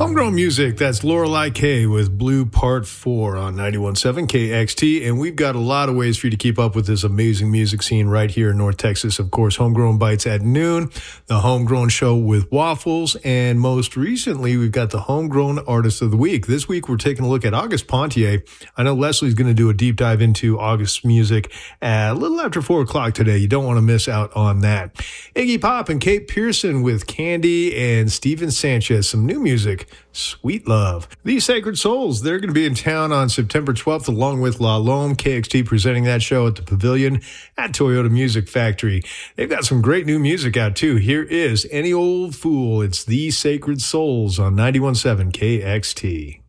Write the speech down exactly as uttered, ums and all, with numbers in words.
Homegrown music, that's Lorelei K with Blue Part four on ninety-one point seven K X T, and we've got a lot of ways for you to keep up with this amazing music scene right here in North Texas. Of course, Homegrown Bites at noon, the Homegrown Show with Waffles, and most recently, we've got the Homegrown Artist of the Week. This week, we're taking a look at August Pontier. I know Leslie's going to do a deep dive into August's music at a little after four o'clock today. You don't want to miss out on that. Iggy Pop and Kate Pearson with Candy, and Steven Sanchez, some new music. Sweet Love. These Sacred Souls, they're going to be in town on September twelfth along with La Lome. K X T presenting that show at the Pavilion at Toyota Music Factory. They've got some great new music out too. Here is Any Old Fool. It's These Sacred Souls on ninety-one point seven K X T.